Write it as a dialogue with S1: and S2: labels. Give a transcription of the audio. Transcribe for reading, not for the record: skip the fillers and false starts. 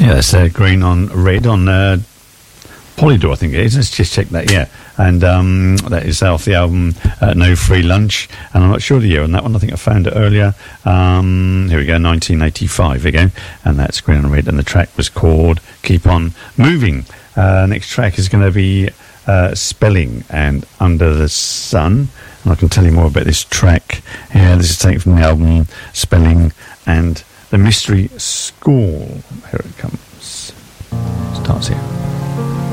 S1: Yeah, that's Green on Red on Polydor, I think it is. Let's just check that, yeah. And that is off the album No Free Lunch. And I'm not sure the year on that one. I think I found it earlier. Here we go, 1985 again. And that's Green on Red. And the track was called Keep On Moving. Next track is going to be Spelling and Under the Sun. And I can tell you more about this track here. This is taken from the album Spelling and the Mystery School. Here it comes. Starts here.